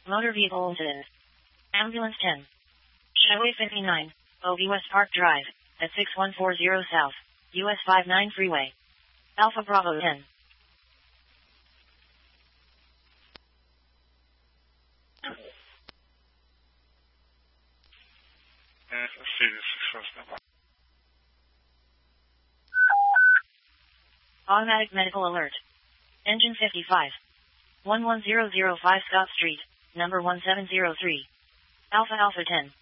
Motor vehicle incident. Ambulance 10. Highway 59, OB West Park Drive, at 6140 South, US 59 Freeway. Alpha Bravo 10. Automatic medical alert. Engine 55. 11005 Scott Street, number 1703. Alpha Alpha 10.